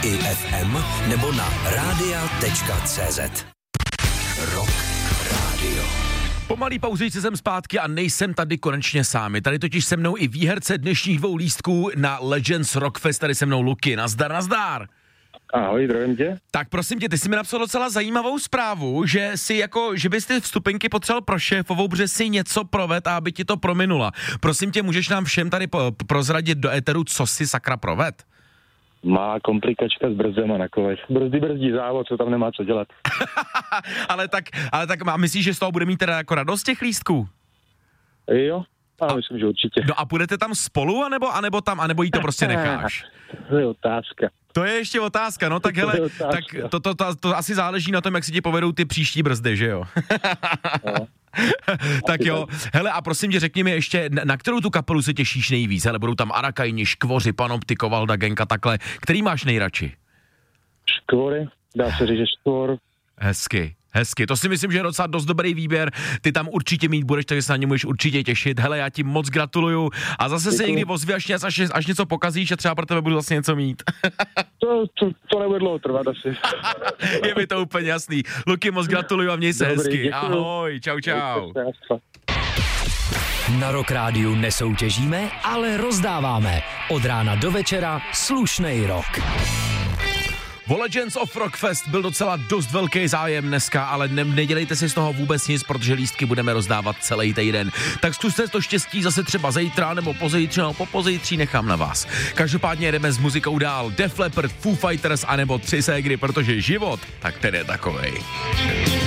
i FM nebo na radia.cz. Rock Radio. Po malý pauzičce jsem zpátky a nejsem tady konečně sám. Je tady totiž se mnou i výherce dnešních 2 lístků na Legends Rockfest, tady se mnou Luky. Nazdar, nazdar. Ahoj, zdravím tě. Tak prosím tě, ty jsi mi napsal docela zajímavou zprávu, že že bys ty vstupenky potřeboval pro šéfovou, protože si něco proved a aby ti to prominula. Prosím tě, můžeš nám všem tady prozradit do éteru, co si sakra proved? Má komplikačka s brzdama na kolech. Brzdí závod, co tam nemá co dělat. ale tak myslíš, že z toho bude mít teda jako radost těch lístků? Jo, a myslím, že určitě. No a půjdete tam spolu, anebo jí to prostě necháš? To je otázka. To je ještě otázka, no tak hele, tak to asi záleží na tom, jak si ti povedou ty příští brzdy, že jo? No. Tak jo, hele a prosím tě, řekni mi ještě, na kterou tu kapelu se těšíš nejvíc? Hele, budou tam Arakajni, Škvoři, Panoptiko, Valda Genka, takhle. Který máš nejradši? Škvory, dá se říct, že Škvor. Hezky, to si myslím, že je docela dost dobrý výběr, ty tam určitě mít budeš, takže se na ně můžeš určitě těšit. Hele, já ti moc gratuluju a zase se někdy ozvi, až něco pokazíš a třeba pro tebe budu zase něco mít. To nebude dlouho trvat asi. Je mi to úplně jasný. Luky, moc gratuluju a měj se hezky. Děkuju. Ahoj, čau. Na Rock Rádiu nesoutěžíme, ale rozdáváme. Od rána do večera slušnej rock. O Legends of Rockfest byl docela dost velký zájem dneska, ale nedělejte si z toho vůbec nic, protože lístky budeme rozdávat celý týden. Tak zkuste to štěstí zase třeba zítra nebo pozítří, nebo popozítří, nechám na vás. Každopádně jdeme s muzikou dál. Def Leppard, Foo Fighters anebo 3 ségry, protože život, tak ten je takovej.